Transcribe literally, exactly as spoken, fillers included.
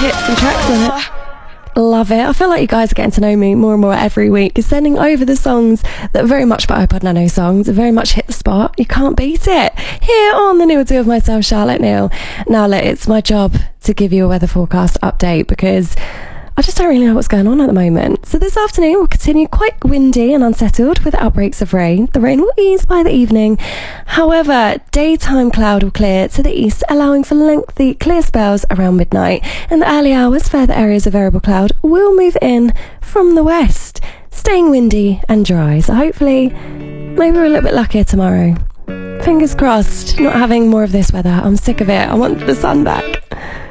hits and tracks on it. Love it. I feel like you guys are getting to know me more and more every week. Sending over the songs that are very much my iPod Nano songs, very much hit the spot. You can't beat it. Here on The Neil Do of myself, Charlotte Neal. Now, look, it's my job to give you a weather forecast update because I just don't really know what's going on at the moment. So this afternoon will continue quite windy and unsettled with outbreaks of rain. The rain will ease by the evening. However, daytime cloud will clear to the east, allowing for lengthy clear spells around midnight. In the early hours, further areas of variable cloud will move in from the west, staying windy and dry. So hopefully, maybe we're a little bit luckier tomorrow. Fingers crossed, not having more of this weather. I'm sick of it. I want the sun back.